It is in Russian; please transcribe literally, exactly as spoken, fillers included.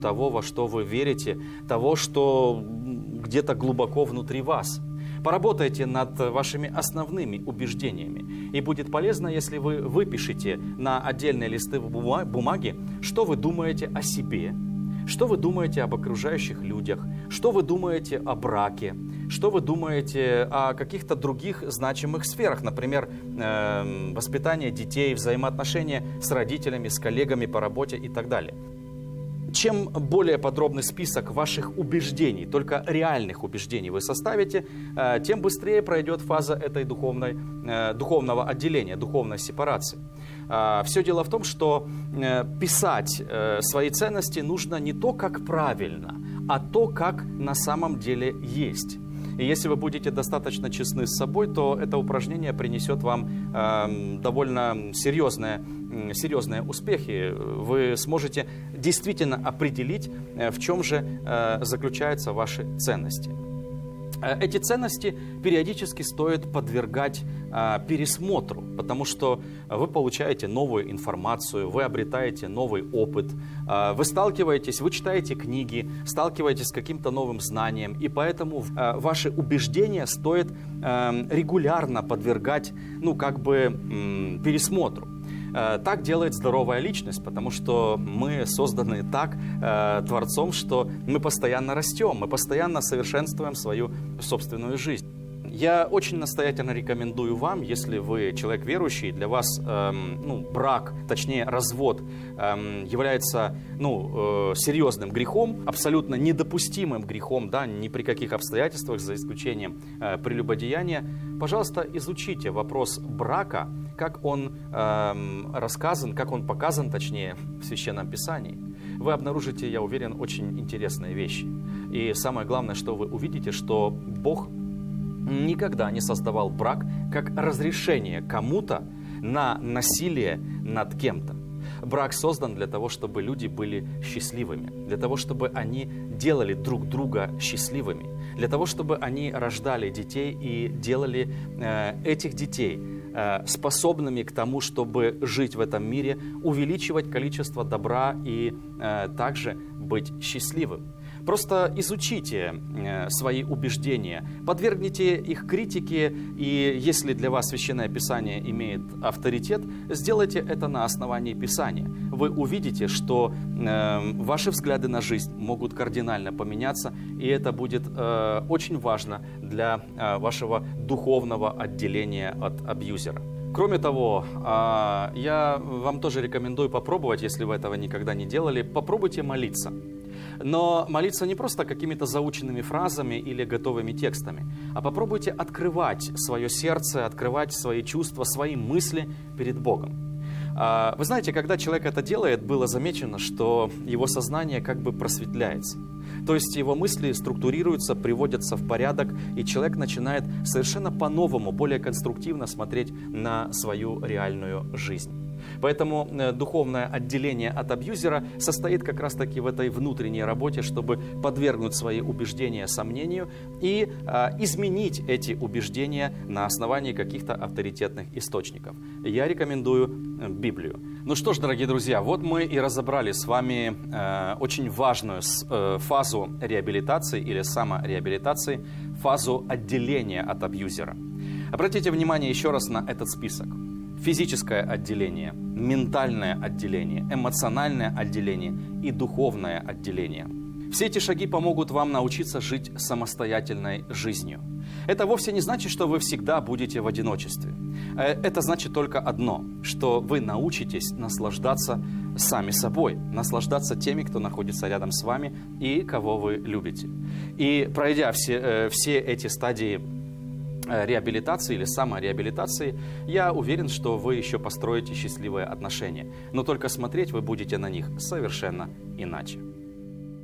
того, во что вы верите, того, что где-то глубоко внутри вас. Поработайте над вашими основными убеждениями. И будет полезно, если вы выпишете на отдельные листы бумаги, что вы думаете о себе, что вы думаете об окружающих людях, что вы думаете о браке, что вы думаете о каких-то других значимых сферах, например, э, воспитание детей, взаимоотношения с родителями, с коллегами по работе и так далее. Чем более подробный список ваших убеждений, только реальных убеждений вы составите, тем быстрее пройдет фаза этой духовной, духовного отделения, духовной сепарации. Все дело в том, что писать свои ценности нужно не то, как правильно, а то, как на самом деле есть. И если вы будете достаточно честны с собой, то это упражнение принесет вам э, довольно серьезные, серьезные успехи. Вы сможете действительно определить, в чем же э, заключаются ваши ценности. Эти ценности периодически стоит подвергать а, пересмотру, потому что вы получаете новую информацию, вы обретаете новый опыт, а, вы сталкиваетесь, вы читаете книги, сталкиваетесь с каким-то новым знанием, и поэтому а, ваши убеждения стоит а, регулярно подвергать, ну, как бы м, пересмотру. Так делает здоровая личность, потому что мы созданы так э, Творцом, что мы постоянно растем, мы постоянно совершенствуем свою собственную жизнь. Я очень настоятельно рекомендую вам, если вы человек верующий, для вас эм, ну, брак, точнее развод, эм, является ну, э, серьезным грехом, абсолютно недопустимым грехом, да, ни при каких обстоятельствах, за исключением э, прелюбодеяния. Пожалуйста, изучите вопрос брака, как он эм, рассказан, как он показан, точнее, в Священном Писании. Вы обнаружите, я уверен, очень интересные вещи. И самое главное, что вы увидите, что Бог никогда не создавал брак как разрешение кому-то на насилие над кем-то. Брак создан для того, чтобы люди были счастливыми, для того, чтобы они делали друг друга счастливыми, для того, чтобы они рождали детей и делали э, этих детей э, способными к тому, чтобы жить в этом мире, увеличивать количество добра и э, также быть счастливым. Просто изучите э, свои убеждения, подвергните их критике, и если для вас Священное Писание имеет авторитет, сделайте это на основании Писания. Вы увидите, что э, ваши взгляды на жизнь могут кардинально поменяться, и это будет э, очень важно для э, вашего духовного отделения от абьюзера. Кроме того, э, я вам тоже рекомендую попробовать, если вы этого никогда не делали, попробуйте молиться. Но молиться не просто какими-то заученными фразами или готовыми текстами, а попробуйте открывать свое сердце, открывать свои чувства, свои мысли перед Богом. Вы знаете, когда человек это делает, было замечено, что его сознание как бы просветляется. То есть его мысли структурируются, приводятся в порядок, и человек начинает совершенно по-новому, более конструктивно смотреть на свою реальную жизнь. Поэтому духовное отделение от абьюзера состоит как раз-таки в этой внутренней работе, чтобы подвергнуть свои убеждения сомнению и а, изменить эти убеждения на основании каких-то авторитетных источников. Я рекомендую Библию. Ну что ж, дорогие друзья, вот мы и разобрали с вами э, очень важную э, фазу реабилитации или самореабилитации, фазу отделения от абьюзера. Обратите внимание еще раз на этот список. Физическое отделение, ментальное отделение, эмоциональное отделение и духовное отделение. Все эти шаги помогут вам научиться жить самостоятельной жизнью. Это вовсе не значит, что вы всегда будете в одиночестве. Это значит только одно, что вы научитесь наслаждаться сами собой, наслаждаться теми, кто находится рядом с вами и кого вы любите. И пройдя все, все эти стадии реабилитации или самореабилитации, я уверен, что вы еще построите счастливые отношения. Но только смотреть вы будете на них совершенно иначе.